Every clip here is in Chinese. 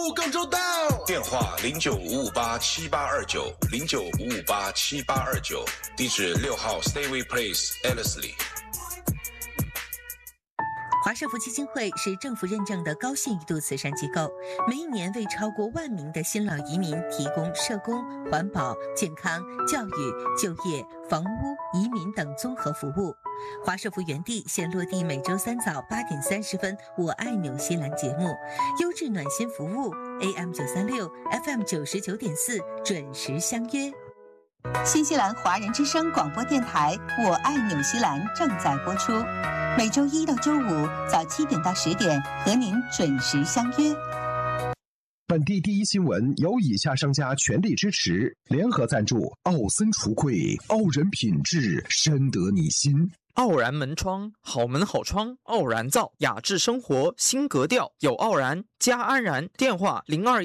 更周到。电话09-558-7829，09-558-7829，地址6号 Stayway Place Ellerslie。 华社福基金会是政府认证的高信誉度慈善机构，每一年为超过1万名的新老移民提供社工、环保、健康、教育、就业、房屋、移民等综合服务。华社福原地现落地每周3早8点30分，我爱纽西兰节目，优质暖心服务 AM936、FM99.4，准时相约。 新西兰华人之声广播电台《我爱纽西兰》正在播出，每周1到周5早7点到10点和您准时相约。 本地第一新闻由以下商家全力支持，联合赞助：奥森橱柜，傲人品质，深得你心； 傲然门窗，好门好窗，傲然造，雅致生活新格调，有傲然加安然。电话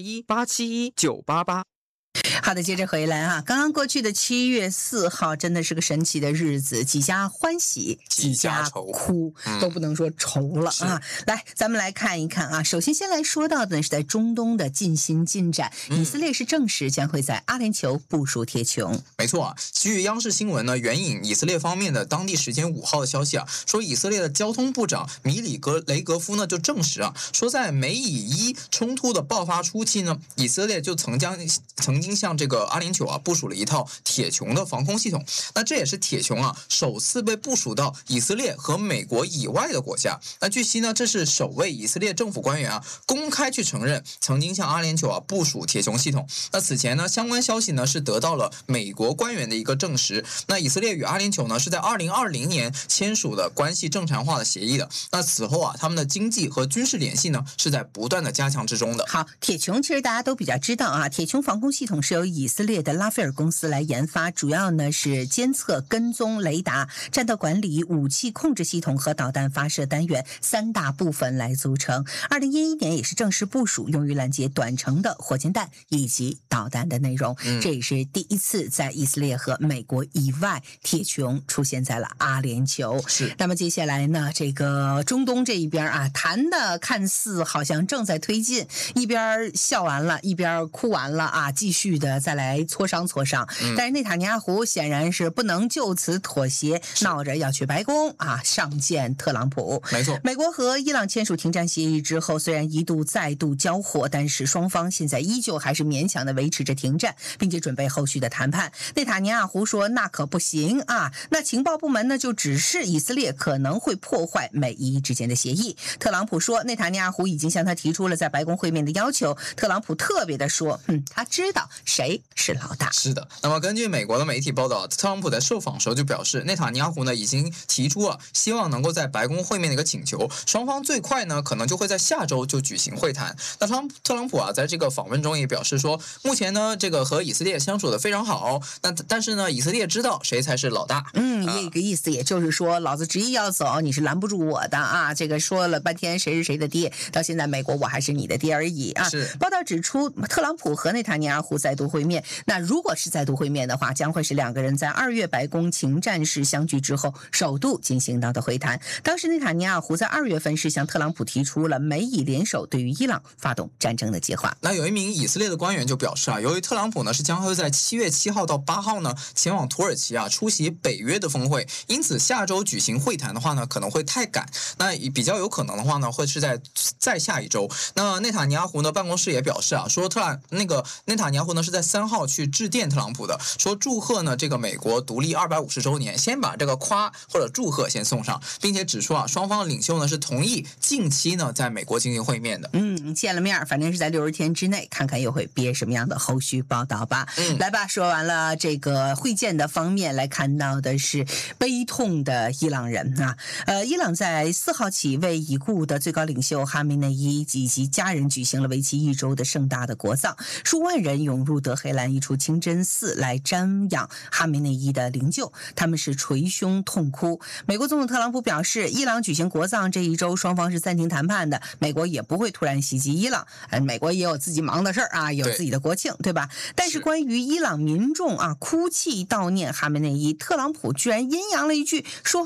021-871-988。 好的，接着回来啊，刚刚过去的7月4号真的是个神奇的日子，几家欢喜几家哭，都不能说愁了啊。来，咱们来看一看啊，首先先来说到的是在中东的近新进展，以色列是证实将会在阿联酋部署铁穹。 没错啊，据央视新闻呢援引以色列方面的当地时间5号的消息啊，说以色列的交通部长米里雷格夫呢就证实啊，说在美以伊冲突的爆发初期呢，以色列就曾经向这个阿联酋啊部署了一套铁穹的防空系统。那这也是铁穹啊首次被部署到以色列和美国以外的国家。那据悉呢，这是首位以色列政府官员啊公开去承认曾经向阿联酋啊部署铁穹系统。那此前呢，相关消息呢是得到了美国官员的一个证实。那以色列与阿联酋呢是在2020年签署的关系正常化的协议的。那此后啊，他们的经济和军事联系呢是在不断的加强之中的。 好，铁穹其实大家都比较知道啊，铁穹防空系统是由以色列的拉斐尔公司来研发，主要呢是监测、跟踪、雷达、战斗管理、武器控制系统和导弹发射单元3大部分来组成。2011年也是正式部署，用于拦截短程的火箭弹以及导弹的内容。这也是第一次在以色列和美国以外，铁穹出现在了阿联酋。 是。 那么接下来呢，这个中东这一边啊，谈的看似好像正在推进，一边笑完了，一边哭完了啊，继续的再来磋商。但是内塔尼亚胡显然是不能就此妥协，闹着要去白宫啊上见特朗普。 没错， 美国和伊朗签署停战协议之后，虽然一度再度交火，但是双方现在依旧还是勉强的维持着停战，并且准备后续的谈判。内塔尼亚胡说那可不行啊，那情报部门呢就指示以色列可能会破坏美伊之间的协议。特朗普说内塔尼亚胡已经向他提出了在白宫会面的要求。特朗普特别的说，他知道谁是老大。 是的，那么根据美国的媒体报道，特朗普在受访时候就表示，内塔尼亚胡呢已经提出了希望能够在白宫会面的一个请求，双方最快呢可能就会在下周就举行会谈。那特朗普啊在这个访问中也表示说，目前呢这个和以色列相处的非常好，但是呢以色列知道谁才是老大。 这个意思也就是说，老子执意要走，你是拦不住我的啊！这个说了半天谁是谁的爹，到现在美国我还是你的爹而已啊！ 是。 报道指出，特朗普和内塔尼亚胡再度会面，那如果是再度会面的话，将会是2个人在2月白宫情战式相聚之后首度进行到的会谈。当时内塔尼亚胡在2月份是向特朗普提出了美以联手对于伊朗发动战争的计划。 那有一名以色列的官员就表示啊，由于特朗普呢是将会在7月7号到8号呢前往土耳其啊出席北约的峰会，因此下周举行会谈的话呢可能会太赶，那比较有可能的话呢会是在再下一周。那内塔尼亚胡呢办公室也表示啊，说内塔尼亚胡呢是在3号去致电特朗普的，说祝贺呢这个美国独立250周年，先把这个夸或者祝贺先送上，并且指出啊双方领袖呢是同意近期呢在美国进行会面的。 见了面，反正是在60天之内，看看又会憋什么样的后续报道吧。来吧，说完了这个会见的方面，来看到的是悲痛的伊朗人啊。伊朗在4号起为已故的最高领袖哈梅内伊以及家人举行了为期1周的盛大的国葬，数万人涌入德黑兰一处清真寺来瞻仰哈梅内伊的灵柩，他们是捶胸痛哭。美国总统特朗普表示，伊朗举行国葬这1周，双方是暂停谈判的，美国也不会突然袭击伊朗，美国也有自己忙的事儿啊，有自己的国庆，对吧？但是关于伊朗民众啊哭泣悼念哈梅内伊，特朗普居然阴阳了一句，说嗨，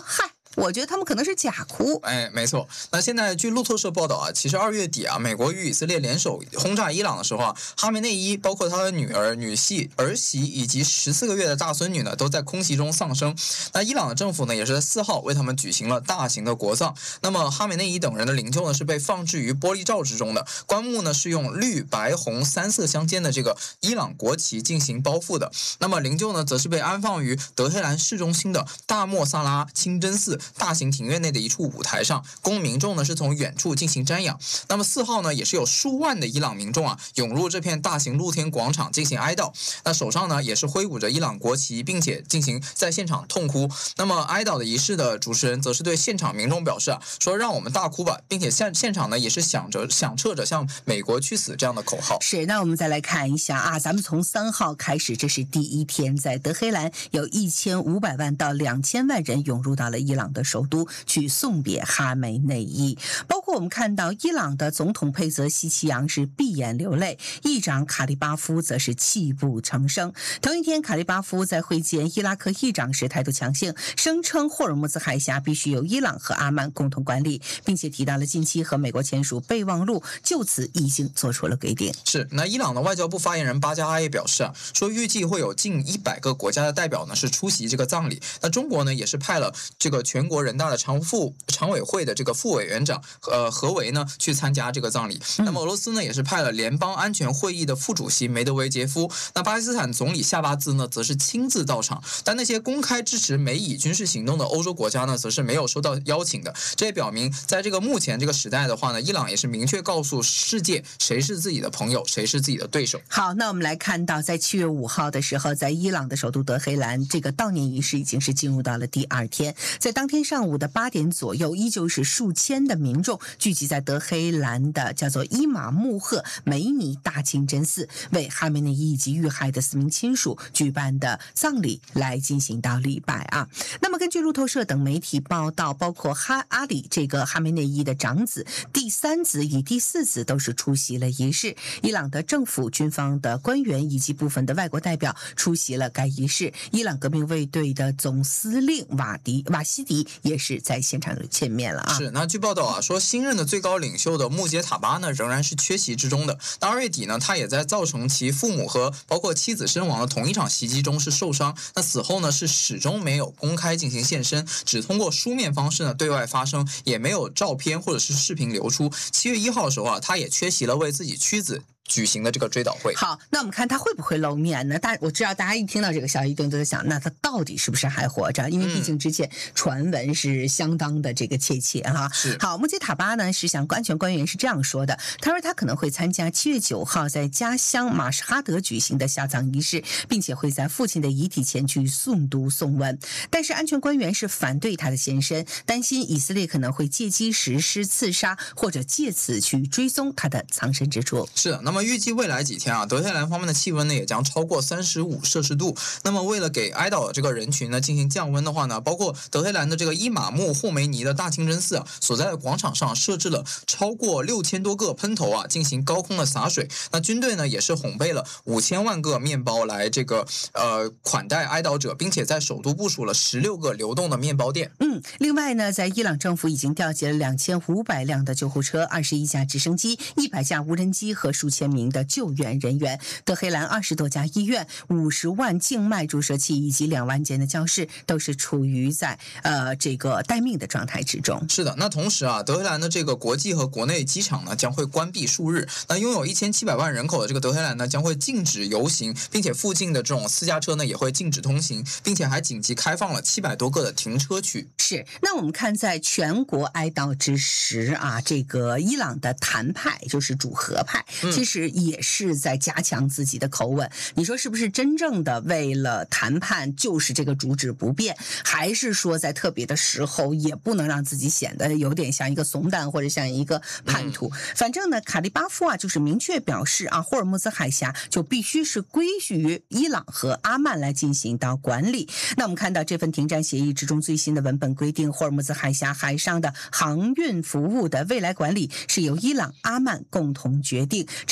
我觉得他们可能是假哭。 哎，没错。那现在据路透社报道啊，其实2月底啊，美国与以色列联手轰炸伊朗的时候啊，哈梅内伊包括他的女儿、女婿、儿媳以及14个月的大孙女呢，都在空袭中丧生。那伊朗的政府呢，也是在4号为他们举行了大型的国葬。那么哈梅内伊等人的灵柩呢，是被放置于玻璃罩之中的，棺木呢是用绿、白、红3色相间的这个伊朗国旗进行包覆的。那么灵柩呢，则是被安放于德黑兰市中心的大莫萨拉清真寺大型庭院内的一处舞台上，供民众呢是从远处进行瞻仰。那么4号呢，也是有数万的伊朗民众啊涌入这片大型露天广场进行哀悼。那手上呢也是挥舞着伊朗国旗，并且进行在现场痛哭。那么哀悼的仪式的主持人则是对现场民众表示啊，说让我们大哭吧，并且现场呢也是响彻着向美国去死这样的口号。 是，那我们再来看一下啊，咱们从3号开始，这是第一天，在德黑兰有1500万到2000万人涌入到了伊朗的首都，去送别哈梅内伊。包括我们看到伊朗的总统佩泽西奇扬是闭眼流泪，议长卡利巴夫则是泣不成声。同一天，卡利巴夫在会见伊拉克议长时态度强硬，声称霍尔木兹海峡必须由伊朗和阿曼共同管理，并且提到了近期和美国签署备忘录，就此已经做出了规定。 是，那伊朗的外交部发言人巴加哈也表示啊，说预计会有近100个国家的代表呢是出席这个葬礼。那中国呢也是派了这个全国人大的常委会的这个副委员长何为呢去参加这个葬礼。那么俄罗斯呢也是派了联邦安全会议的副主席梅德韦杰夫。那巴基斯坦总理夏巴兹呢则是亲自到场，但那些公开支持美以军事行动的欧洲国家呢则是没有收到邀请的。这也表明在这个目前这个时代的话呢，伊朗也是明确告诉世界谁是自己的朋友，谁是自己的对手。 好，那我们来看到在7月5号的时候，在伊朗的首都德黑兰，这个悼念仪式已经是进入到了第2天。在当天上午的8点左右，依旧是数千的民众聚集在德黑兰的叫做伊玛目赫梅尼大清真寺，为哈梅内伊以及遇害的4名亲属举办的葬礼来进行到礼拜啊。那么根据路透社等媒体报道，包括阿里这个哈梅内伊的长子、第3子与第4子都是出席了仪式。伊朗的政府、军方的官员以及部分的外国代表出席了该仪式。伊朗革命卫队的总司令瓦西迪也是在现场见面了啊。 是，那据报道啊，说新任的最高领袖的穆杰塔巴呢，仍然是缺席之中的。2月底呢，他也在造成其父母和包括妻子身亡的同一场袭击中是受伤。那死后呢，是始终没有公开进行现身，只通过书面方式呢对外发声，也没有照片或者是视频流出。7月1号的时候啊，他也缺席了为自己妻子举行的这个追悼会。 好，那我们看他会不会露面呢？我知道大家一听到这个消息，一定都在想，那他到底是不是还活着？因为毕竟之前传闻是相当的这个切哈。好，穆杰塔巴呢，是想安全官员是这样说的，他说他可能会参加7月9号在家乡马什哈德举行的下葬仪式，并且会在父亲的遗体前去诵读颂文。但是安全官员是反对他的现身，担心以色列可能会借机实施刺杀，或者借此去追踪他的藏身之处。 是的，那么预计未来几天啊，德黑兰方面的气温呢也将超过35摄氏度。那么为了给哀悼的这个人群呢进行降温的话呢，包括德黑兰的这个伊玛目霍梅尼的大清真寺啊所在的广场上设置了超过6000多个喷头啊，进行高空的洒水。那军队呢也是哄备了5000万个面包来这个款待哀悼者，并且在首都部署了16个流动的面包店。 另外呢，在伊朗政府已经调集了2500辆的救护车、21架直升机、100架无人机和数千名的救援人员。德黑兰20多家医院、50万静脉注射器以及2万间的教室都是处于在这个待命的状态之中。 是的，那同时啊，德黑兰的这个国际和国内机场呢将会关闭数日。那拥有1700万人口的这个德黑兰呢将会禁止游行，并且附近的这种私家车呢也会禁止通行，并且还紧急开放了700多个的停车区。 是，那我们看在全国哀悼之时啊，这个伊朗的谈派就是主和派，其实也是在加强自己的口吻。你说是不是真正的为了谈判就是这个主旨不变，还是说在特别的时候也不能让自己显得有点像一个怂蛋或者像一个叛徒？反正呢，卡利巴夫啊就是明确表示啊，霍尔木兹海峡就必须是归于伊朗和阿曼来进行到管理。那我们看到这份停战协议之中最新的文本规定，霍尔木兹海峡海上的航运服务的未来管理是由伊朗、阿曼共同决定。这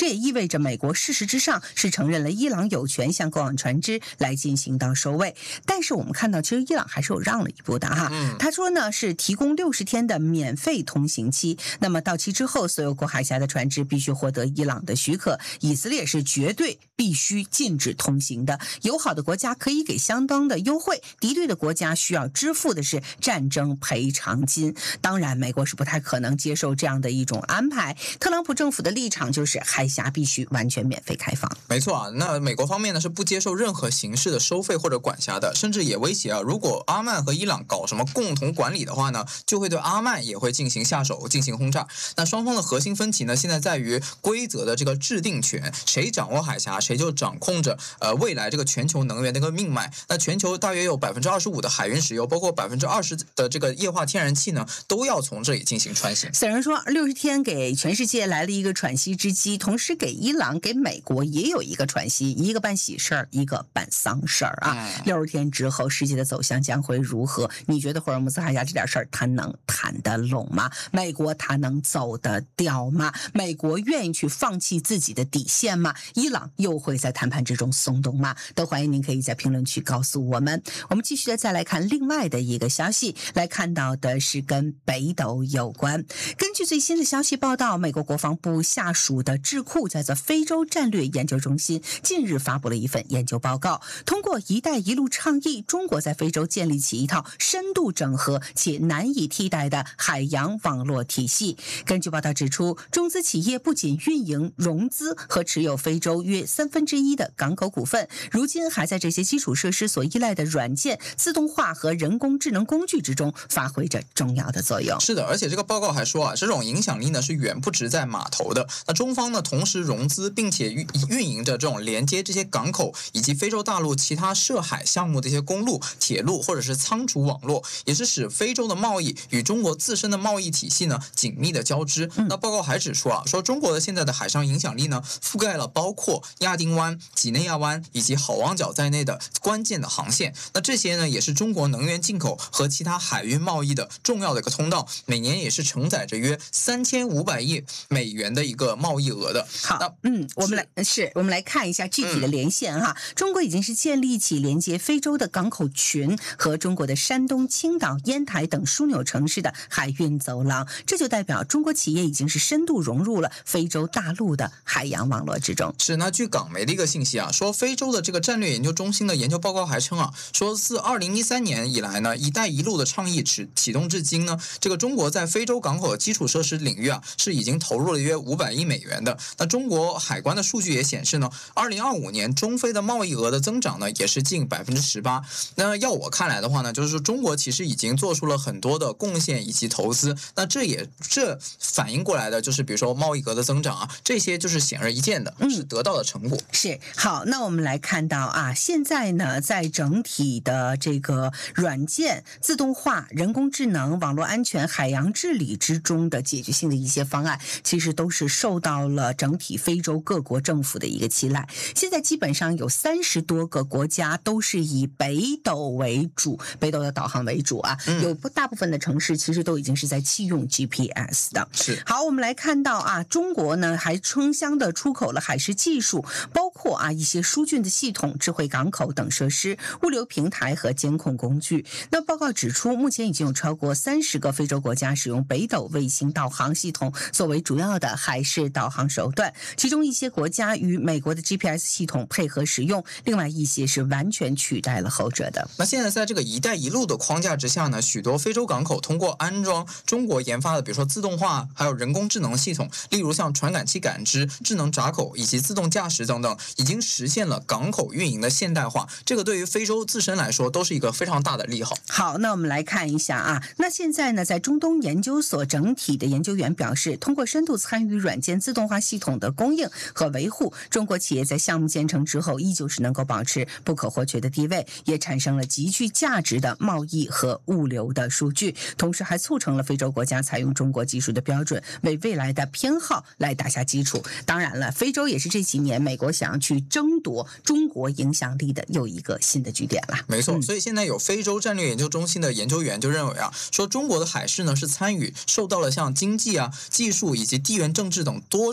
也意味着美国事实之上是承认了伊朗有权向过往船只来进行到收位。但是我们看到，其实伊朗还是有让了一步的哈。他说呢是提供60天的免费通行期，那么到期之后，所有过海峡的船只必须获得伊朗的许可，以色列是绝对必须禁止通行的。友好的国家可以给相当的优惠，敌对的国家需要支付的是战争赔偿金。当然，美国是不太可能接受这样的一种安排。特朗普政府的立场就是海峡必须完全免费开放。 没错啊，那美国方面呢是不接受任何形式的收费或者管辖的，甚至也威胁啊，如果阿曼和伊朗搞什么共同管理的话呢，就会对阿曼也会进行下手，进行轰炸。那双方的核心分歧呢，现在在于规则的这个制定权，谁掌握海峡，谁就掌控着未来这个全球能源的一个命脉。那全球大约有25%的海运石油，包括20%的这个液化天然气呢，都要从这里进行穿行。 虽然说60天给全世界来了一个喘息之机，同时给伊朗、给美国也有一个喘息，一个办喜事儿，一个办丧事儿啊。60天之后，世界的走向将会如何？你觉得霍尔木兹海峡这点事儿，他能谈得拢吗？美国他能走得掉吗？美国愿意去放弃自己的底线吗？伊朗又会在谈判之中松动吗？都欢迎您可以在评论区告诉我们。我们继续的再来看另外的一个消息，来看到的是跟北斗有关。根据最新的消息报道，美国国防部下属的智库叫做非洲战略研究中心近日发布了一份研究报告，通过一带一路倡议，中国在非洲建立起一套深度整合且难以替代的海洋网络体系。根据报道指出，中资企业不仅运营、融资和持有非洲约1/3的港口股份，如今还在这些基础设施所依赖的软件、自动化和人工智能工具之中发挥着重要的作用。 是的，而且这个报告还说啊，这种影响力呢是远不止在码头的。那中方呢同时融资并且运营着这种连接这些港口以及非洲大陆其他涉海项目的一些公路、铁路或者是仓储网络，也是使非洲的贸易与中国自身的贸易体系呢紧密的交织。那报告还指出啊，说中国的现在的海上影响力呢，覆盖了包括亚丁湾、几内亚湾以及好望角在内的关键的航线。那这些呢，也是中国能源进口和其他海运贸易的重要的一个通道，每年也是承载着约3500亿美元的一个贸易额的。 好，我们来看一下具体的连线哈。中国已经是建立起连接非洲的港口群和中国的山东、青岛、烟台等枢纽城市的海运走廊，这就代表中国企业已经是深度融入了非洲大陆的海洋网络之中。 是，那据港媒的一个信息啊，说非洲的这个战略研究中心的研究报告还称啊，说自2013年以来呢，一带一路的倡议启动至今呢，这个中国在非洲港口的基础设施领域啊，是已经投入了约500亿美元的。那中国海关的数据也显示呢，2025年中非的贸易额的增长呢，也是近18%。那要我看来的话呢，就是说中国其实已经做出了很多的贡献以及投资。那这反映过来的就是，比如说贸易额的增长啊，这些就是显而易见的，是得到的成果。 是。好，那我们来看到啊，现在呢，在整体的这个软件、自动化、人工智能、网络安全、海洋治理之中的解决性的一些方案，其实都是受到了整体非洲各国政府的一个青睐。现在基本上有30多个国家都是以北斗为主，北斗的导航为主啊，有大部分的城市其实都已经是在弃用 GPS 的。 是。 好，我们来看到啊，中国呢还争相的出口了海事技术，包括啊一些疏浚的系统、智慧港口等设施、物流平台和监控工具。那报告指出，目前已经有超过30个非洲国家使用北斗卫星导航系统作为主要的海事导航手段，其中一些国家与美国的 GPS 系统配合使用，另外一些是完全取代了后者的。 那现在在这个一带一路的框架之下呢，许多非洲港口通过安装中国研发的比如说自动化还有人工智能系统，例如像传感器感知、智能闸口以及自动驾驶等等，已经实现了港口运营的现代化。这个对于非洲自身来说都是一个非常大的利好。 好，那我们来看一下啊，那现在呢，在中东研究所整体的研究员表示，通过深度参与软件自动化系统的供应和维护，中国企业在项目建成之后依旧是能够保持不可或缺的地位，也产生了极具价值的贸易和物流的数据，同时还促成了非洲国家采用中国技术的标准，为未来的偏好来打下基础。当然了，非洲也是这几年美国想要去争夺中国影响力的又一个新的据点了。 没错，所以现在有非洲战略研究中心的研究员就认为啊，说中国的海事呢是参与受到了像经济啊、技术以及地缘政治等多重目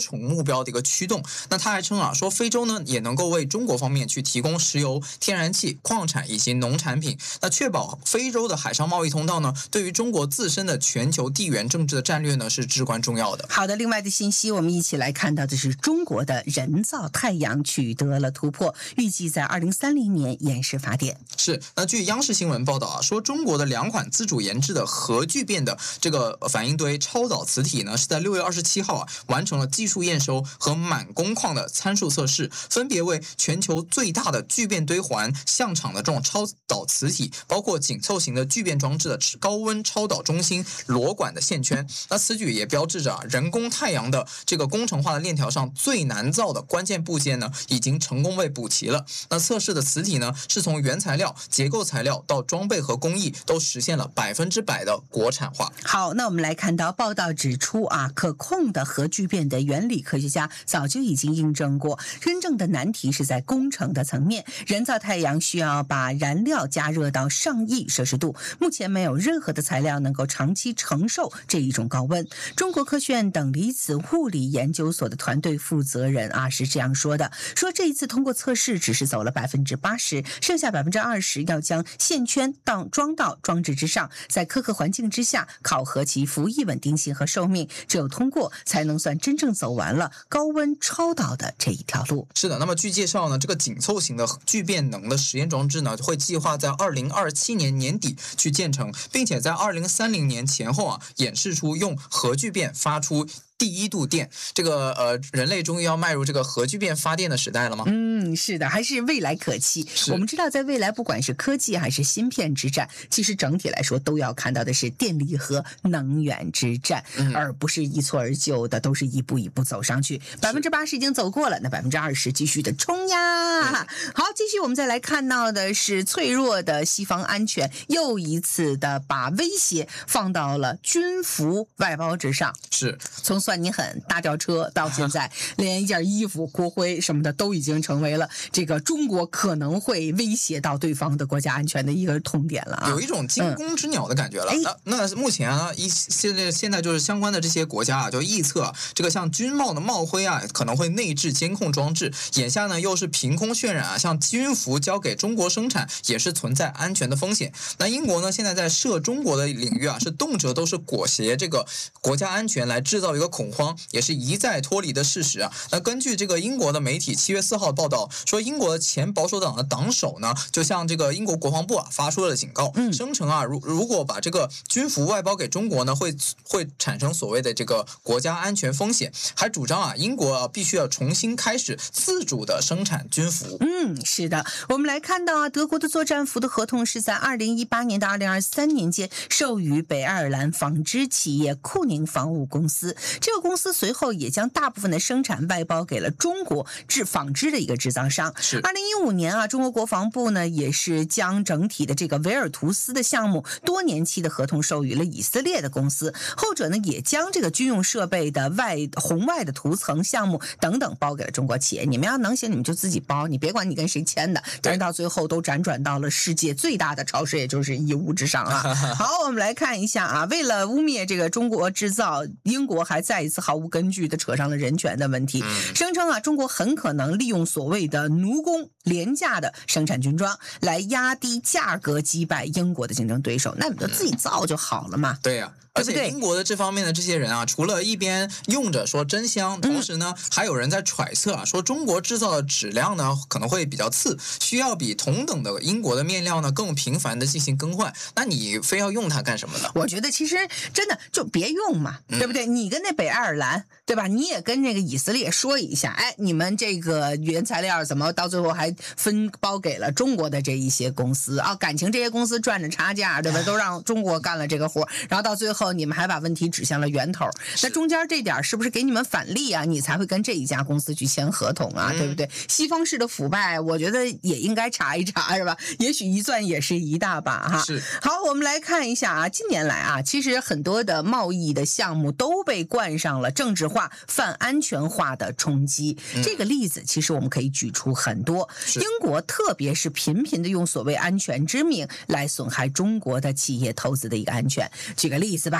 标的一个驱动。那他还称啊，说非洲呢也能够为中国方面去提供石油、天然气、矿产以及农产品，那确保非洲的海上贸易通道呢，对于中国自身的全球地缘政治的战略呢是至关重要的。 好的，另外的信息我们一起来看到的是中国的人造太阳取得了突破，预计在2030年延时发电。 是，那据央视新闻报道啊，说中国的2款自主研制的核聚变的这个反应堆超导磁体呢，是在6月27号啊完成了技术验收和满工况的参数测试，分别为全球最大的聚变堆环相场的这种超导磁体，包括紧凑型的聚变装置的高温超导中心螺管的线圈。那此举也标志着人工太阳的这个工程化的链条上最难造的关键部件呢，已经成功被补齐了。那测试的磁体呢，是从原材料、结构材料到装备和工艺都实现了100%的国产化。 好，那我们来看到报道指出啊，可控的核聚变的原理，科学家早就已经印证过，真正的难题是在工程的层面。人造太阳需要把燃料加热到上亿摄氏度，目前没有任何的材料能够长期承受这一种高温。中国科学院等离子物理研究所的团队负责人啊是这样说的，说这一次通过测试只是走了80%，剩下20%要将线圈装到装置之上，在苛刻环境之下考核其服役稳定性和寿命，只有通过才能算真正走完了高温超导的这一条路。 是的，那么据介绍呢，这个紧凑型的聚变能的实验装置呢，会计划在2027年年底去建成，并且在2030年前后啊，演示出用核聚变发出第1度电。这个人类终于要迈入这个核聚变发电的时代了吗？ 是的，还是未来可期。我们知道在未来不管是科技还是芯片之战，其实整体来说都要看到的是电力和能源之战，而不是一蹴而就的，都是一步一步走上去。80%已经走过了，那20%继续的冲呀！好，继续我们再来看到的是脆弱的西方安全又一次的把威胁放到了军服外包之上。 是， 从算你狠大轿车到现在连一件衣服国徽什么的都已经成为了这个中国可能会威胁到对方的国家安全的一个痛点了啊， 有一种惊弓之鸟的感觉了。那目前啊，现在就是相关的这些国家啊，就预测这个像军帽的帽徽啊，可能会内置监控装置。眼下呢，又是凭空渲染啊，像军服交给中国生产也是存在安全的风险。那英国呢，现在在涉中国的领域啊，是动辄都是裹挟这个国家安全来制造一个恐慌，也是一再脱离的事实啊。那根据这个英国的媒体7月4号报道说，英国的前保守党的党首呢，就向这个英国国防部啊发出了警告，声称啊，如果把这个军服外包给中国呢，会产生所谓的这个国家安全风险，还主张啊，英国啊必须要重新开始自主的生产军服。 是的，我们来看到啊，德国的作战服的合同是在2018年到2023年间授予北爱尔兰纺织企业库宁纺务公司，这个公司随后也将大部分的生产外包给了中国纺织的一个制造商。2015年啊，中国国防部呢也是将整体的这个维尔图斯的项目多年期的合同授予了以色列的公司，后者呢也将这个军用设备的红外的涂层项目等等包给了中国企业。你们要能行你们就自己包，你别管你跟谁签的，但是到最后都辗转到了世界最大的超市，也就是义乌之上啊。好，我们来看一下啊，为了污蔑这个中国制造，英国还再一次毫无根据的扯上了人权的问题，声称啊，中国很可能利用所谓的奴工廉价的生产军装来压低价格，击败英国的竞争对手。那你们就自己造就好了嘛。 对呀。而且英国的这方面的这些人啊，除了一边用着说真香，同时呢，还有人在揣测啊，说中国制造的质量呢可能会比较次，需要比同等的英国的面料呢更频繁的进行更换。那你非要用它干什么呢？ 我觉得其实真的就别用嘛，对不对？你跟那北爱尔兰，对吧？你也跟那个以色列说一下，哎，你们这个原材料怎么到最后还分包给了中国的这一些公司啊？感情这些公司赚着差价，对吧？都让中国干了这个活，然后到最后你们还把问题指向了源头，那中间这点是不是给你们返利啊？你才会跟这一家公司去签合同啊，对不对？西方式的腐败，我觉得也应该查一查，是吧？也许一算也是一大把哈。 是。 好，我们来看一下啊，近年来啊，其实很多的贸易的项目都被冠上了政治化、泛安全化的冲击。这个例子其实我们可以举出很多，英国特别是频频的用所谓安全之名来损害中国的企业投资的一个安全。举个例子吧。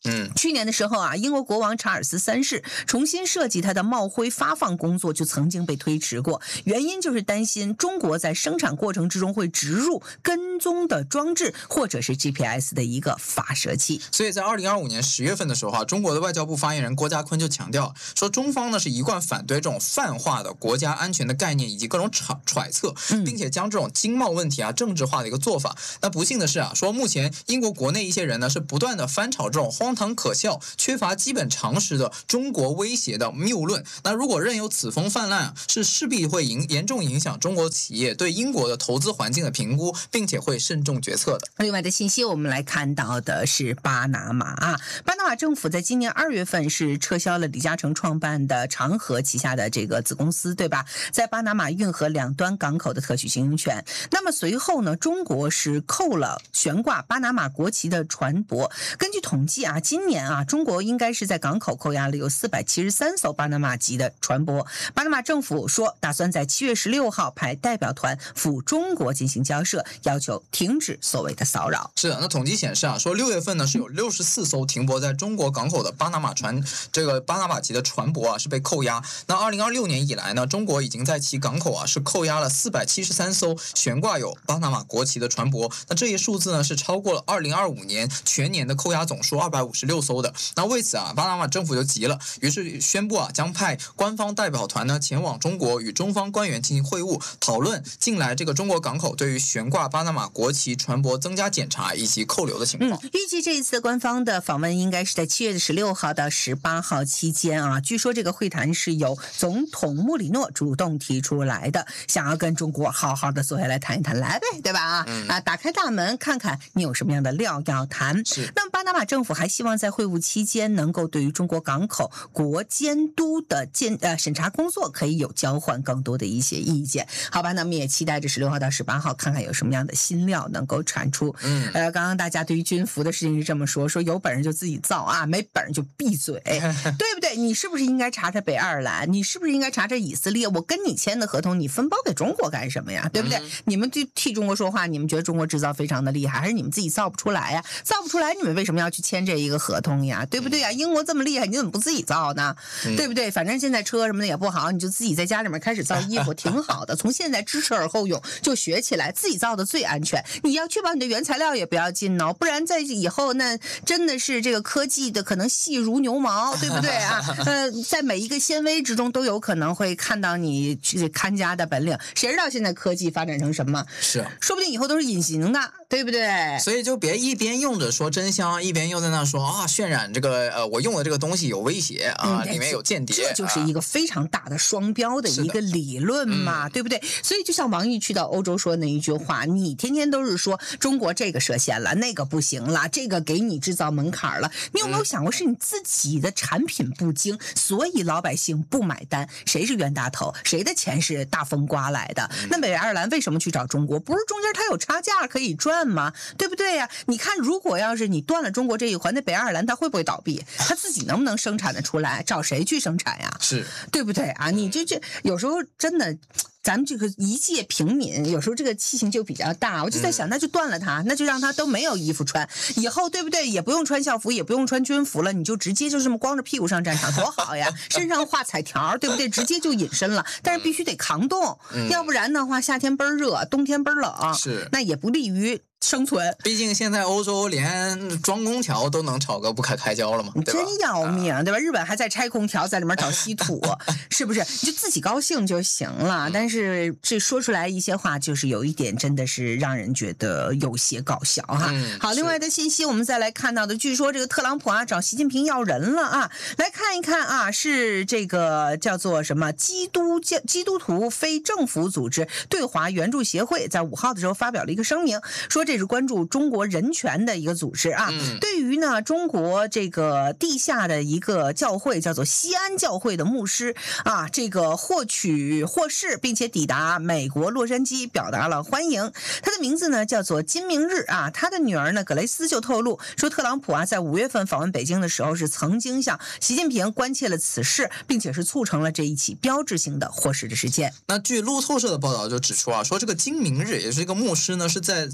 去年的时候啊，英国国王查尔斯3世重新设计他的帽徽发放工作就曾经被推迟过，原因就是担心中国在生产过程之中会植入跟踪的装置或者是 GPS 的一个发射器。 所以在2025年10月份的时候啊，中国的外交部发言人郭家坤就强调说，中方呢是一贯反对这种泛化的国家安全的概念以及各种揣测，并且将这种经贸问题啊政治化的一个做法。那不幸的是啊，说目前英国国内一些人呢是不断的翻炒这种荒唐可笑、缺乏基本常识的中国威胁的谬论。那如果任由此风泛滥啊，是势必会严重影响中国企业对英国的投资环境的评估，并且会慎重决策的。 另外的信息，我们来看到的是巴拿马啊，巴拿马政府在今年2月份是撤销了李嘉诚创办的长和旗下的这个子公司，对吧？在巴拿马运河两端港口的特许经营权。那么随后呢，中国是扣了悬挂巴拿马国旗的船舶。根据统计啊，今年啊，中国应该是在港口扣押了有473艘巴拿马籍的船舶。巴拿马政府说，打算在7月16号派代表团赴中国进行交涉，要求停止所谓的骚扰。 是的，那统计显示啊，说6月份呢是有64艘停泊在中国港口的巴拿马籍的船舶啊是被扣押。那2026年以来呢，中国已经在其港口啊是扣押了473艘悬挂有巴拿马国旗的船舶。那这一数字呢是超过了2025年全年的扣押总数256艘的。那为此啊，巴拿马政府就急了，于是宣布啊将派官方代表团呢前往中国与中方官员进行会晤，讨论近来这个中国港口对于悬挂巴拿马国旗船舶增加检查以及扣留的情况。 预计这一次官方的访问应该是在7月16号到18号期间啊。据说这个会谈是由总统穆里诺主动提出来的，想要跟中国好好的坐下来谈一谈，来呗，对吧？打开大门看看你有什么样的料要谈。那么巴拿马政府还希望在会晤期间能够对于中国港口国监督的审查工作可以有交换更多的一些意见。好吧，那么也期待着16号到18号看看有什么样的新料能够产出。刚刚大家对于军服的事情是这么说有本事就自己造啊，没本事就闭嘴，对不对？你是不是应该查查北爱尔兰？你是不是应该查查以色列？我跟你签的合同，你分包给中国干什么呀？对不对？你们就替中国说话，你们觉得中国制造非常的厉害，还是你们自己造不出来呀？造不出来，你们为什么要去签这一个合同呀？对不对呀？英国这么厉害，你怎么不自己造呢？对不对？反正现在车什么的也不好，你就自己在家里面开始造衣服，挺好的。从现在知耻而后勇，就学起来，自己造的最安全。你要确保你的原材料也不要进哦，不然在以后那真的是这个科技的可能细如牛毛，对不对啊？在每一个纤维之中都有可能会看到你看家的本领。谁知道现在科技发展成什么？ 是， 说不定以后都是隐形的，对不对？ 所以就别一边用着说真香，一边又在那说啊渲染这个我用的这个东西有威胁啊，里面有间谍。 这就是一个非常大的双标的一个理论嘛，对不对？所以就像王毅去到欧洲说那一句话，你天天都是说中国这个涉限了，那个不行了，这个给你制造门槛了，你有没有想过是你自己的产品不精，所以老百姓不买单？谁是冤大头？谁的钱是大风刮来的？那北爱尔兰为什么去找中国？不是中间它有差价可以赚吗？对不对呀？你看，如果要是你断了中国这一环，那北爱尔兰它会不会倒闭？它自己能不能生产得出来？找谁去生产呀？ 是， 对不对啊？你这有时候真的。咱们这个一介平民，有时候这个气性就比较大，我就在想，那就断了它，那就让他都没有衣服穿，以后对不对？也不用穿校服，也不用穿军服了，你就直接就这么光着屁股上战场，多好呀！身上画彩条，对不对？直接就隐身了，但是必须得抗冻，要不然的话，夏天倍儿热，冬天倍儿冷， 是， 那也不利于生存。 毕竟现在欧洲连装空调都能吵个不可开交了嘛，对吧？ 真要命，对吧？日本还在拆空调，在里面找稀土，是不是？你就自己高兴就行了。但是这说出来一些话，就是有一点真的是让人觉得有些搞笑哈。好，另外的信息我们再来看到的，据说这个特朗普啊找习近平要人了啊，来看一看啊，是这个叫做什么基督徒非政府组织对华援助协会在5号的时候发表了一个声明，说这是关注中国人权的一个组织啊。对于呢中国这个地下的一个教会叫做西安教会的牧师啊，这个获释并且抵达美国洛杉矶表达了欢迎。他的名字呢叫做金明日啊，他的女儿呢葛雷斯就透露说，特朗普啊在5月份访问北京的时候是曾经向习近平关切了此事，并且是促成了这一起标志性的获释的事件。 那据路透社的报道就指出啊，说这个金明日也是一个牧师呢，是在去年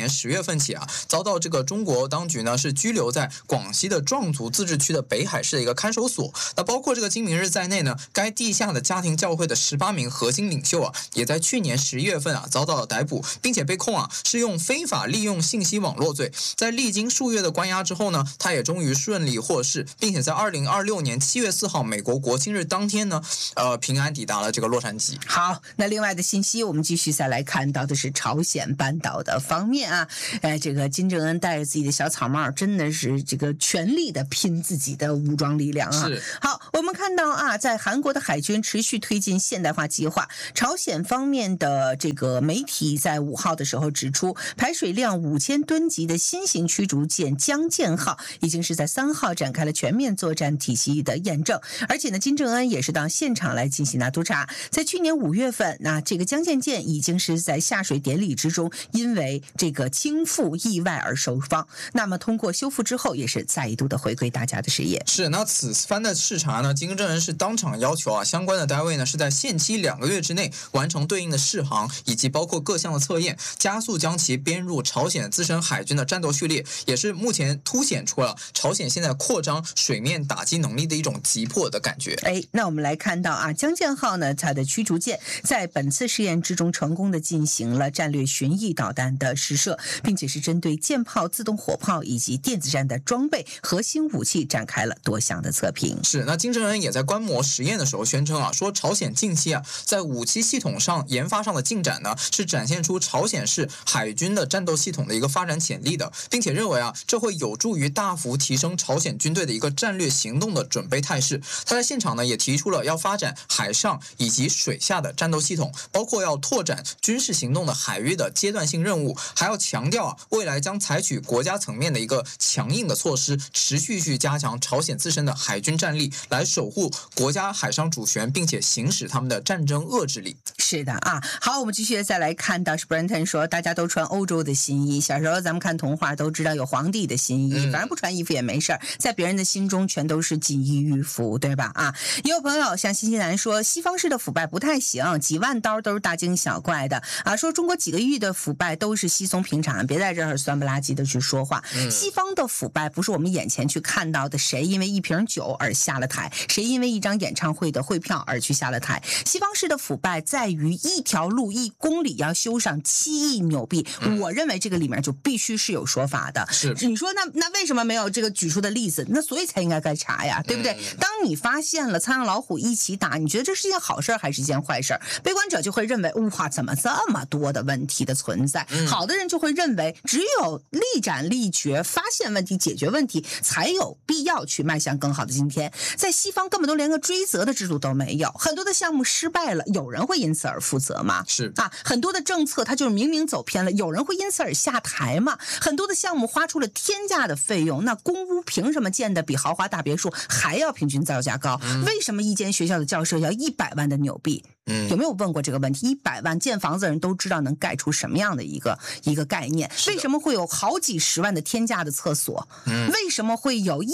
年10月份起啊，遭到这个中国当局呢是拘留在广西的壮族自治区的北海市的一个看守所。那包括这个金明日在内呢，该地下的家庭教会的18名核心领袖啊，也在去年11月份啊遭到了逮捕，并且被控啊是用非法利用信息网络罪。在历经数月的关押之后呢，他也终于顺利获释，并且在2026年7月4号美国国庆日当天呢，平安抵达了这个洛杉矶。 好，那另外的信息我们继续再来看到的是朝鲜半岛的方面啊，这个金正恩带着自己的小草帽，真的是这个全力的拼自己的武装力量啊。 是。 好，我们看到啊，在韩国的海军持续推进现代化计划，朝鲜方面的这个媒体在5号的时候指出，排水量5000吨级的新型驱逐舰江舰号已经是在3号展开了全面作战体系的验证，而且呢，金正恩也是到现场来进行了督查。在去年5月份，那这个江舰已经是在下水典礼之中因为这个倾覆意外而受伤，那么通过修复之后，也是再一度的回归大家的视野。 是，那此番的视察呢，金正恩是当场要求啊，相关的单位呢是在限期2个月之内完成对应的试航，以及包括各项的测验，加速将其编入朝鲜自身海军的战斗序列，也是目前凸显出了朝鲜现在扩张水面打击能力的一种急迫的感觉。 那我们来看到啊，江舰号呢，它的驱逐舰在本次试验之中成功的进行了战略巡弋导弹的试射，并且是针对舰炮、自动火炮以及电子战的装备、核心武器展开了多项的测评。 是，那金正恩也在观摩实验的时候宣称啊，说朝鲜近期啊在武器系统上研发上的进展呢，是展现出朝鲜式海军的战斗系统的一个发展潜力的，并且认为啊，这会有助于大幅提升朝鲜军队的一个战略行动的准备态势。他在现场呢也提出了要发展海上以及水下的战斗系统，包括要拓展军事行动的海域的阶段性任务，还要强调啊，未来将采取国家层面的一个强硬的措施，持续去加强朝鲜自身的海军战力，来守护国家海上主权，并且行使他们的战争遏制力。 是的啊，好，我们继续再来看到是 Brenton 说，大家都穿欧洲的新衣，小时候咱们看童话都知道有皇帝的新衣，反正不穿衣服也没事儿，在别人的心中全都是锦衣玉服，对吧？啊，也有朋友像新西兰说，西方式的腐败不太行，几万刀都是大惊小怪的啊，说中国几个亿的腐败都是稀松平常，别在这儿酸不拉几的去说话。西方的腐败不是我们眼前去看到的，谁因为一瓶酒而下了台，谁因为一张演唱会的汇票而去下了台。西方式的腐败在于一条路1公里要修上7亿纽币，我认为这个里面就必须是有说法的。 是， 你说那为什么没有这个举出的例子？那所以才应该查呀，对不对？当你发现了苍蝇老虎一起打，你觉得这是一件好事还是一件坏事？悲观者就会认为，哇，怎么这么多的问题的存在？好的人就会认为，只有力斩立决，发现问题、解决问题，才有必要去迈向更好的今天。在西方根本都连个追责的制度都没有，很多的项目失败了，有人会因此而负责吗？ 是啊，很多的政策它就是明明走偏了，有人会因此而下台吗？很多的项目花出了天价的费用，那公屋凭什么建的比豪华大别墅还要平均造价高？为什么一间学校的教授要100万的纽币？有没有问过这个问题？100万建房子的人都知道能盖出什么样的一个概念？为什么会有好几十万的天价的厕所？为什么会有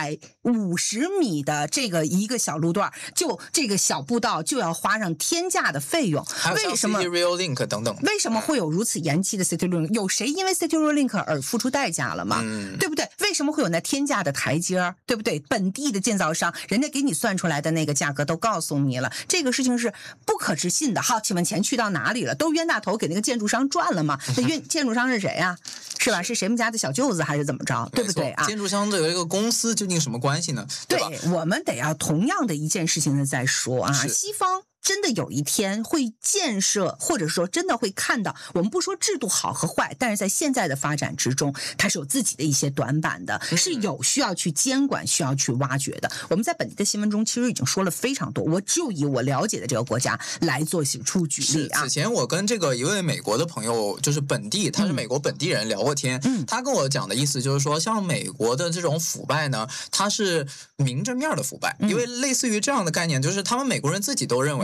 150米的这个一个小路段，就这个小步道就要花上天价的费用？为什么 City Rail Link 等等？ 为什么会有如此延期的 City Rail Link？ 有谁因为 City Rail Link 而付出代价了吗？对不对？为什么会有那天价的台阶？对不对？本地的建造商，人家给你算出来的那个价格都告诉你了，这个事情是不可置信的。好，请问钱去到哪里了？都冤大头给那个建筑商赚了吗？那建筑商是谁啊？是吧？是谁们家的小舅子还是怎么着？对不对啊？ 建筑商这个公司究竟什么关系呢？ 对吧？ 我们得要同样的一件事情的再说啊。西方真的有一天会建设，或者说真的会看到，我们不说制度好和坏，但是在现在的发展之中，它是有自己的一些短板的，是有需要去监管、需要去挖掘的。我们在本地的新闻中其实已经说了非常多，我就以我了解的这个国家来做出举例啊。 此前我跟这个一位美国的朋友，就是本地，他是美国本地人聊过天，他跟我讲的意思就是说，像美国的这种腐败呢，它是明着面的腐败，因为类似于这样的概念，就是他们美国人自己都认为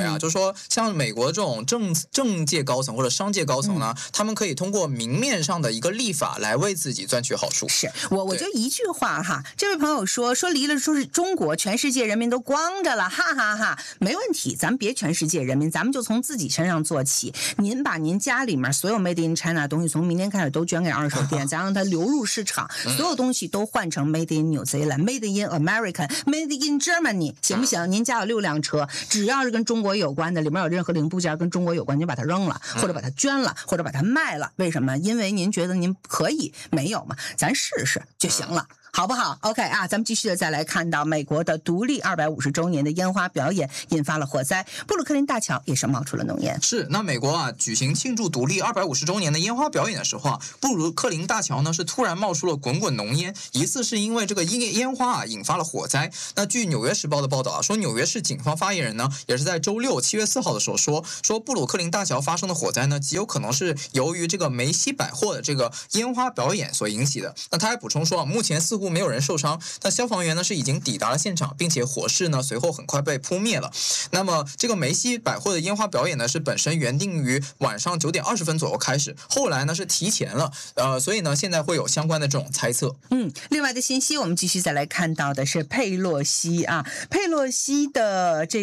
啊，就是说像美国这种政界高层或者商界高层呢，他们可以通过明面上的一个立法来为自己赚取好处。 是我就一句话哈，这位朋友说离了说是中国，全世界人民都光着了，哈哈哈，没问题，咱们别全世界人民，咱们就从自己身上做起。您把您家里面所有 Made in China 的东西，从明天开始都捐给二手店，咱让它流入市场，所有东西都换成 Made in New Zealand、Made in American、Made in Germany， 行不行？您家有6辆车，只要是跟中国有关的，里面有任何零部件跟中国有关，您就把它扔了，或者把它捐了，或者把它卖了。为什么？因为您觉得您可以，没有嘛？咱试试就行了。好不好 ？OK 啊，咱们继续的再来看到美国的独立250周年的烟花表演引发了火灾，布鲁克林大桥也是冒出了浓烟。 是，那美国啊举行庆祝独立250周年的烟花表演的时候啊，布鲁克林大桥呢是突然冒出了滚滚浓烟，疑似是因为这个烟花啊引发了火灾。那据《纽约时报》的报道啊，说纽约市警方发言人呢也是在周六7月4号的时候说布鲁克林大桥发生的火灾呢极有可能是由于这个梅西百货的这个烟花表演所引起的。那他还补充说啊，目前似乎没有人受伤，但消防员呢是已经抵达了现场，并且火势呢随后很快被扑灭了。那么这个梅西百货的烟花表演呢是本身原定于晚上9点20分左右开始，后来呢是提前了，所以呢现在会有相关的这种猜测。 另外的信息我们继续再来看到的是佩洛西的这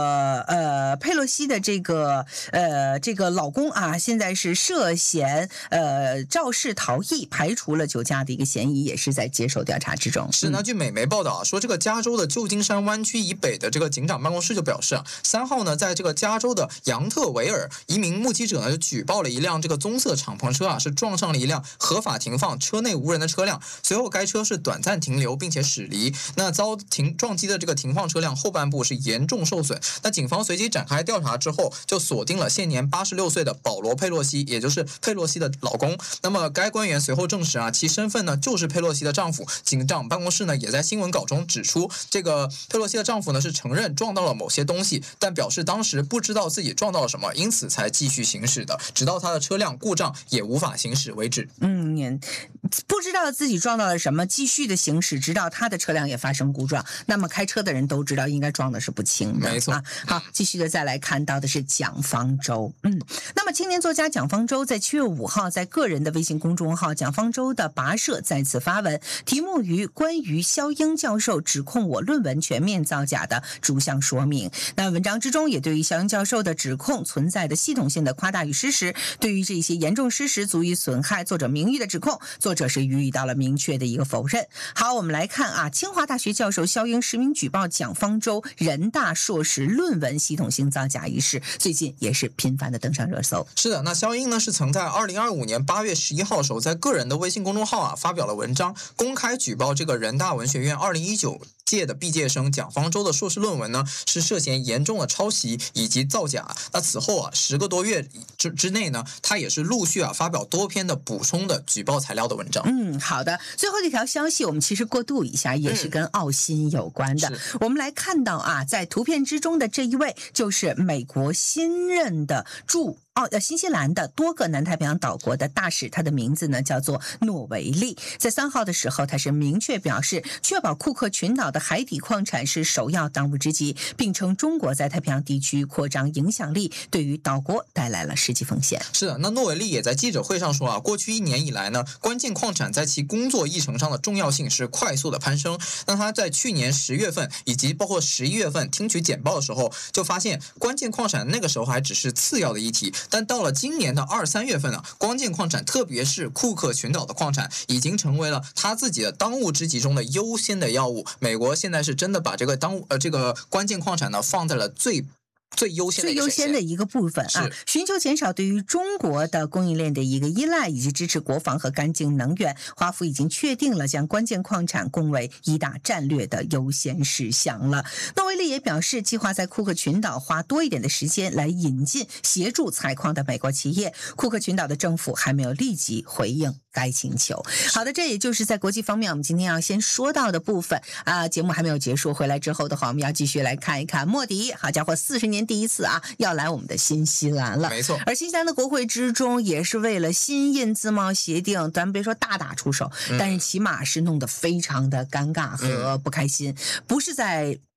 个老公啊，现在是涉嫌肇事逃逸，排除了酒驾的一个嫌疑，也是在接受调查之中。 是，那据美媒报道啊，说这个加州的旧金山湾区以北的这个警长办公室就表示啊，3号呢，在这个加州的扬特维尔，一名目击者呢就举报了一辆这个棕色敞篷车啊，是撞上了一辆合法停放、车内无人的车辆。随后该车是短暂停留并且驶离，那遭撞击的这个停放车辆后半部是严重受损。那警方随即展开调查之后，就锁定了现年86岁的保罗·佩洛西，也就是佩洛西的老公。那么该官员随后证实啊，其身份呢就是佩洛西的丈夫。警长办公室呢也在新闻稿中指出，这个佩洛西的丈夫呢是承认撞到了某些东西，但表示当时不知道自己撞到了什么，因此才继续行驶的，直到他的车辆故障也无法行驶为止。 不知道自己撞到了什么，继续的行驶，直到他的车辆也发生故障。那么开车的人都知道，应该撞的是不轻的。 没错。 好，继续的再来看到的是蒋方舟。那么青年作家蒋方舟在7月5号在个人的微信公众号蒋方舟的跋涉再次发文，题目于关于肖英教授指控我论文全面造假的逐项说明。那文章之中也对于肖英教授的指控存在的系统性的夸大与失实，对于这些严重失实足以损害作者名誉的指控，作者是予以到了明确的一个否认。好，我们来看啊，清华大学教授肖英实名举报蒋方舟人大硕士论文系统性造假一事，最近也是频繁的登上热搜。 是的，那肖英呢是曾在2025年8月11号的时候，在个人的微信公众号啊发表了文章，公开举报这个人大文学院2019届的毕业生蒋方舟的硕士论文呢是涉嫌严重的抄袭以及造假。那此后啊10个多月之内呢，他也是陆续啊发表多篇的补充的举报材料的文章。 好的，最后这条消息我们其实过渡一下，也是跟澳新有关的。我们来看到啊，在图片之中的这一位就是美国新任的新西兰的多个南太平洋岛国的大使，他的名字呢叫做诺维利。在3号的时候，他是明确表示，确保库克群岛的海底矿产是首要当务之急，并称中国在太平洋地区扩张影响力对于岛国带来了实际风险。 是的，那诺维利也在记者会上说啊，过去1年以来呢，关键矿产在其工作议程上的重要性是快速的攀升。那他在去年10月份以及包括11月份听取简报的时候，就发现关键矿产那个时候还只是次要的议题，但到了今年的2、3月份呢，关键矿产特别是库克群岛的矿产已经成为了他自己的当务之急中的优先的要务。美国现在是真的把这个这个关键矿产呢放在了最优先的一个部分啊，寻求减少对于中国的供应链的一个依赖，以及支持国防和干净能源。华府已经确定了将关键矿产供为一大战略的优先事项了。诺维利也表示，计划在库克群岛花多一点的时间来引进协助采矿的美国企业。库克群岛的政府还没有立即回应该请求。好的，这也就是在国际方面我们今天要先说到的部分啊。节目还没有结束，回来之后的话，我们要继续来看一看莫迪，好家伙，40年第一次啊，要来我们的新西兰了。 没错， 而新西兰的国会之中也是为了新印自贸协定，咱们别说大打出手，但是起码是弄得非常的尴尬和不开心，不是在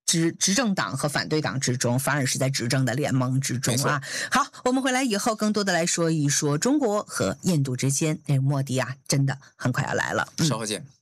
执政党和反对党之中，反而是在执政的联盟之中啊。好，我们回来以后更多的来说一说中国和印度之间，莫迪啊，真的很快要来了。 稍后见。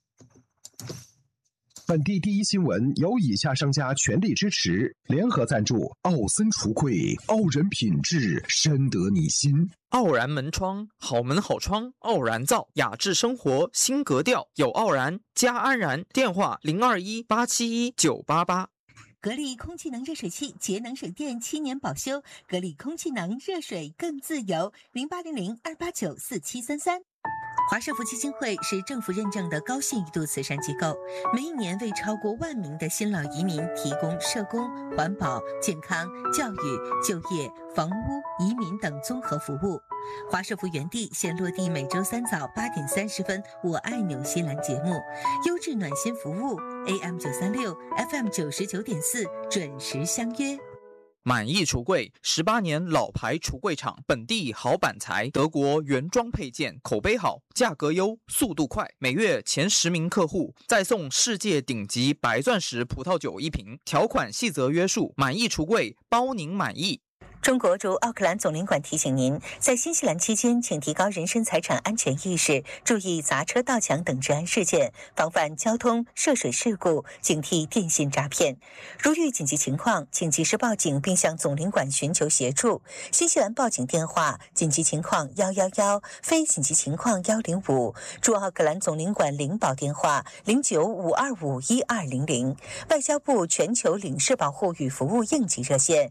本地第一新闻由以下商家全力支持，联合赞助：奥森橱柜，傲人品质，深得你心。 傲然门窗，好门好窗，傲然造，雅致生活新格调，有傲然加安然。电话0218719988。 格力空气能热水器，节能省电，7年保修。格力空气能热水更自由，0800-289-4733。华社福基金会是政府认证的高信誉度慈善机构，每一年为超过1万名的新老移民提供社工、环保、健康、教育、就业、房屋、移民等综合服务。华社福园地现落地每周3早8点30分，我爱纽西兰节目，优质暖心服务 AM936 FM99.4 准时相约。 满意橱柜，18年老牌橱柜厂，本地好板材，德国原装配件，口碑好，价格优，速度快，每月前10名客户再送世界顶级白钻石葡萄酒1瓶，条款细则约束。满意橱柜，包您满意。 中国驻奥克兰总领馆提醒您，在新西兰期间，请提高人身财产安全意识，注意砸车盗抢等治安事件，防范交通涉水事故，警惕电信诈骗。如遇紧急情况，请及时报警并向总领馆寻求协助。新西兰报警电话：紧急情况111，非紧急情况105。驻奥克兰总领馆领保电话0952512200。外交部全球领事保护与服务应急热线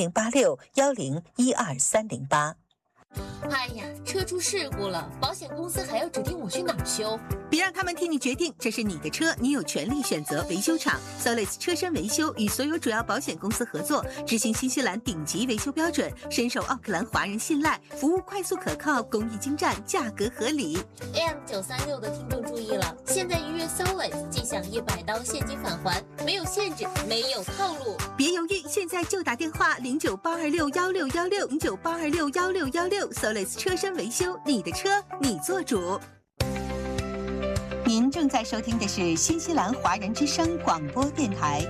0086101238。 哎呀，车出事故了，保险公司还要指定我去哪儿修？ 别让他们替你决定，这是你的车，你有权利选择维修厂。Solis 车身维修与所有主要保险公司合作，执行新西兰顶级维修标准，深受奥克兰华人信赖，服务快速可靠，工艺精湛，价格合理。 AM936的听众注意了，现在预约 Solis 即享100刀现金返还，没有限制，没有套路。 别犹豫，现在就打电话0982616616，0982616616。Solis 车身维修，你的车你做主。您正在收听的是新西兰华人之声广播电台。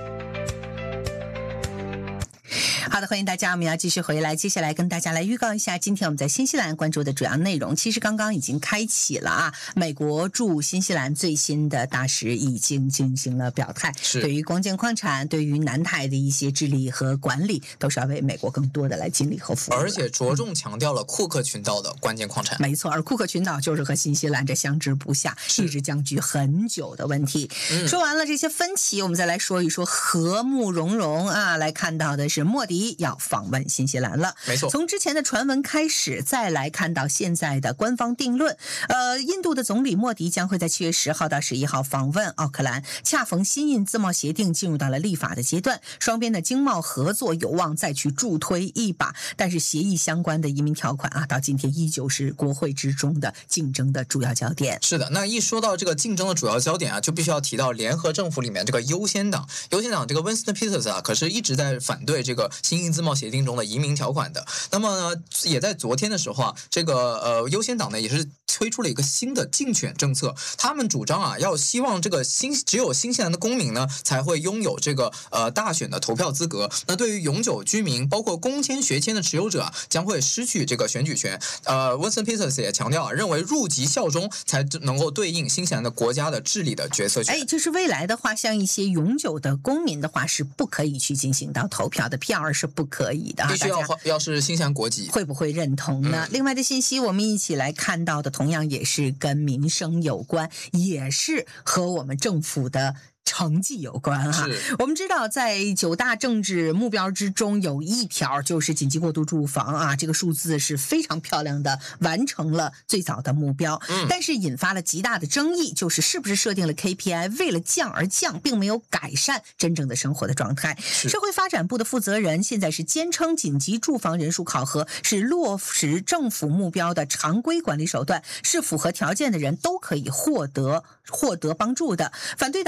好的，欢迎大家，我们要继续回来，接下来跟大家来预告一下今天我们在新西兰关注的主要内容。其实刚刚已经开启了啊，美国驻新西兰最新的大使已经进行了表态，对于光电矿产，对于南太的一些治理和管理，都是要为美国更多的来尽力和服务， 而且着重强调了库克群岛的关键矿产。 没错，而库克群岛就是和新西兰这相持不下，一直僵局很久的问题。说完了这些分歧，我们再来说一说和睦融融啊，来看到的是莫迪要访问新西兰了。 没错， 从之前的传闻开始，再来看到现在的官方定论。印度的总理莫迪将会在7月10号到11号访问奥克兰，恰逢新印自贸协定进入到了立法的阶段，双边的经贸合作有望再去助推一把。但是协议相关的移民条款啊，到今天依旧是国会之中的竞争的主要焦点。 是的，那一说到这个竞争的主要焦点啊，就必须要提到联合政府里面这个优先党这个 Winston Peters 啊，可是一直在反对这个新印自贸协定中的移民条款的。那么呢，也在昨天的时候啊，这个优先党呢也是推出了一个新的竞选政策，他们主张啊，要希望这个只有新西兰的公民呢才会拥有这个大选的投票资格。那对于永久居民，包括公签、学签的持有者啊，将会失去这个选举权。Winston Peters 也强调啊，认为入籍效忠才能够对应新西兰的国家的治理的决策权。 就是未来的话，像一些永久的公民的话，是不可以去进行到投票的 ，PR 是不可以的， 必须要是新西兰国籍， 会不会认同呢？另外的信息，我们一起来看到的，同样也是跟民生有关，也是和我们政府的成绩有关哈。我们知道在9大政治目标之中有一条就是紧急过渡住房啊，这个数字是非常漂亮的，完成了最早的目标。但是引发了极大的争议，就是是不是设定了 KPI 为了降而降，并没有改善真正的生活的状态。社会发展部的负责人现在是坚称紧急住房人数考核是落实政府目标的常规管理手段，是符合条件的人都可以获得帮助的。反对党则是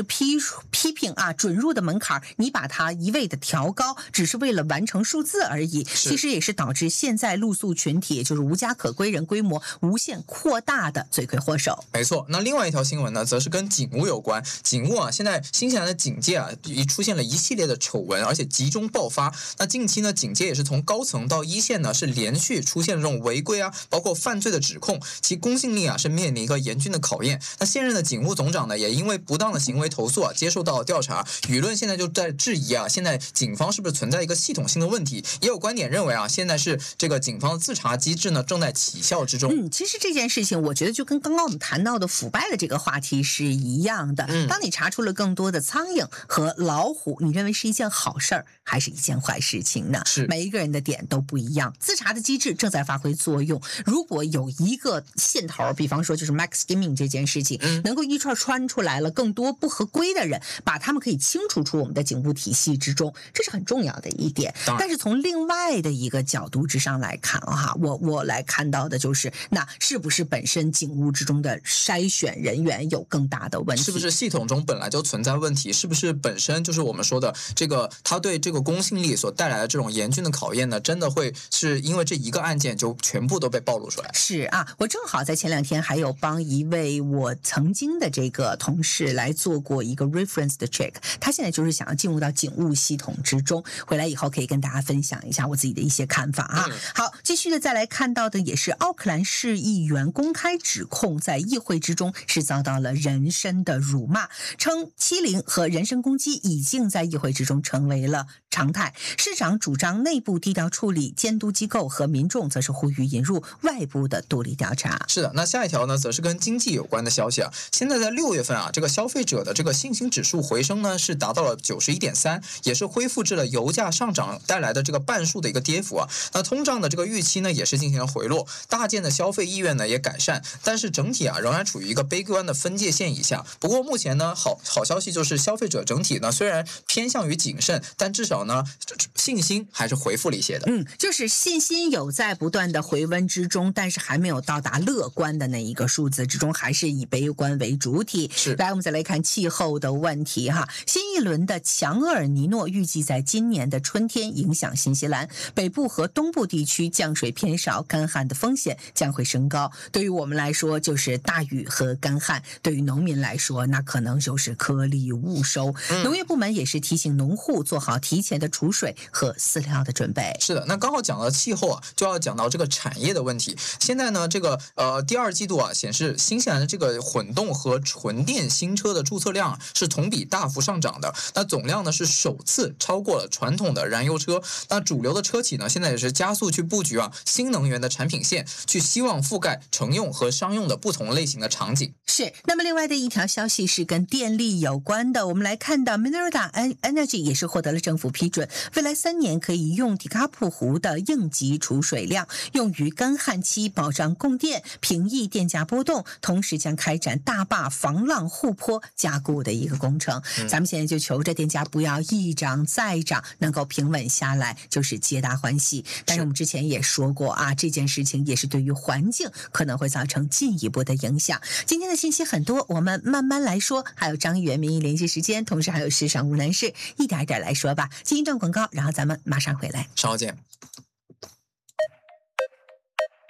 批评啊，准入的门槛你把它一味的调高，只是为了完成数字而已，其实也是导致现在露宿群体，也就是无家可归人规模无限扩大的罪魁祸首。 没错，那另外一条新闻呢，则是跟警务有关。警务啊，现在新西兰的警界啊，出现了一系列的丑闻，而且集中爆发。那近期呢，警界也是从高层到一线呢，是连续出现了这种违规啊，包括犯罪的指控，其公信力啊是面临一个严峻的考验。那现任的警务总长呢，也因为不当的行为投诉啊，接受到调查。舆论现在就在质疑啊，现在警方是不是存在一个系统性的问题？也有观点认为啊，现在是这个警方的自查机制呢正在起效之中。 其实这件事情，我觉得就跟刚刚我们谈到的腐败的这个话题是一样的。当你查出了更多的苍蝇和老虎，你认为是一件好事儿还是一件坏事情呢？ 是每一个人的点都不一样，自查的机制正在发挥作用。如果有一个线头，比方说就是 max skimming 这件事情，能够一串穿出来了更多不合规的人，把他们可以清除出我们的警务体系之中，这是很重要的一点。但是从另外的一个角度之上来看啊，我来看到的就是，那是不是本身警务之中的筛选人员有更大的问题？ 是不是系统中本来就存在问题？是不是本身就是我们说的这个，它对这个公信力所带来的这种严峻的考验呢？真的会是因为这一个案件就全部都被暴露出来？ 是啊，我正好在前2天还有帮一位我曾经的这个同事来做过一个 reference 的 check， 他现在就是想要进入到警务系统之中，回来以后可以跟大家分享一下我自己的一些看法啊。好，继续的再来看到的也是奥克兰市议员公开指控在议会之中是遭到了人身的辱骂，称欺凌和人身攻击已经在议会之中成为了常态。市长主张内部低调处理，监督机构和民众则是呼吁引入外部的独立调查。 是的，那下一条呢，则是跟经济有关的消息啊。现在在6月份啊，这个消费者的这个信心指数回升呢，是达到了91.3，也是恢复至了油价上涨带来的这个半数的一个跌幅啊。那通胀的这个预期呢，也是进行了回落，大件的消费意愿呢也改善，但是整体啊仍然处于一个悲观的分界线以下。不过目前呢，好消息就是消费者整体呢虽然偏向于谨慎，但至少呢信心还是回复了一些的。 就是信心有在不断的回温之中，但是还没有到达乐观的那一个数字之中，还是以悲观为主体。来，我们再来看气候的问题哈。新一轮的强厄尔尼诺预计在今年的春天影响新西兰北部和东部地区，降水偏少，干旱的风险将会升高。对于我们来说就是大雨和干旱，对于农民来说那可能就是颗粒无收。农业部门也是提醒农户做好提前的储水和饲料的准备。 是的，那刚好讲到气候啊，就要讲到这个产业的问题。现在呢，这个第2季度啊，显示新西兰的这个混动和纯电新车的注册量是同比大幅上涨的。那总量呢是首次超过了传统的燃油车。那主流的车企呢，现在也是加速去布局啊新能源的产品线，去希望覆盖乘用和商用的不同类型的场景。 是。那么另外的一条消息是跟电力有关的，我们来看到 Minerva Energy 也是获得了政府批准，未来3年可以用迪卡普湖的应急储水量用于干旱期保障供电，平抑电价波动，同时将开展大坝防浪护坡加固的一个工程。咱们现在就求着电价不要一涨再涨，能够平稳下来，就是皆大欢喜。但是我们之前也说过啊，这件事情也是对于环境可能会造成进一步的影响。今天的信息很多，我们慢慢来说，还有张议员民意联系时间，同时还有时尚无难事，一点一点来说吧。进一段广告，然后咱们马上回来， 稍后见。